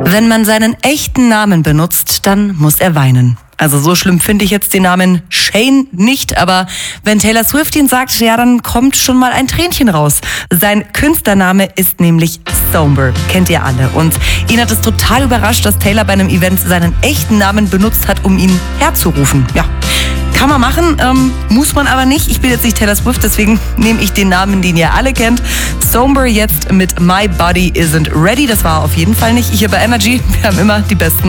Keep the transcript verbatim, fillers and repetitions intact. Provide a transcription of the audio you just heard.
Wenn man seinen echten Namen benutzt, dann muss er weinen. Also so schlimm finde ich jetzt den Namen Shane nicht, aber wenn Taylor Swift ihn sagt, ja, dann kommt schon mal ein Tränchen raus. Sein Künstlername ist nämlich Somber, kennt ihr alle. Und ihn hat es total überrascht, dass Taylor bei einem Event seinen echten Namen benutzt hat, um ihn herzurufen. Ja, kann man machen, ähm, muss man aber nicht. Ich bin jetzt nicht Taylor Swift, deswegen nehme ich den Namen, den ihr alle kennt. Somber jetzt mit My Body Isn't Ready. Das war auf jeden Fall nicht ich hier bei Energy. Wir haben immer die besten